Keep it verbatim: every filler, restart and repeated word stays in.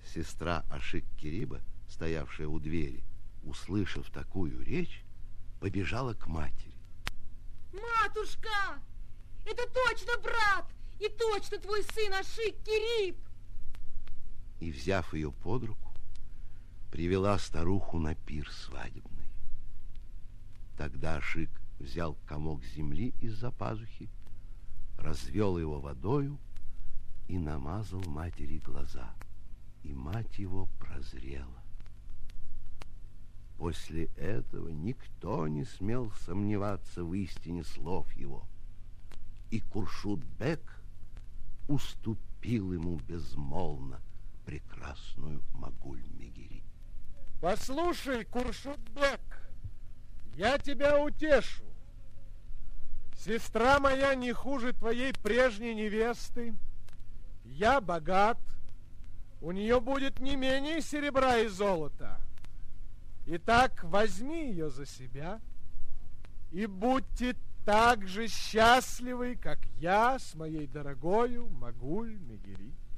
Сестра Ашик-Кериба, стоявшая у двери, услышав такую речь, побежала к матери. Матушка, это точно брат и точно твой сын Ашик-Кериб. И, взяв ее под руку, привела старуху на пир свадебный. Тогда Ашик взял комок земли из-за пазухи, развел его водою и намазал матери глаза, и мать его прозрела. После этого никто не смел сомневаться в истине слов его, и Куршуд-бек уступил ему безмолвно прекрасную Магуль-Мегери. Послушай, Куршуд-бек, я тебя утешу. Сестра моя не хуже твоей прежней невесты. Я богат. У нее будет не менее серебра и золота. Итак, возьми ее за себя и будьте так же счастливы, как я с моей дорогою Магуль-Мегери.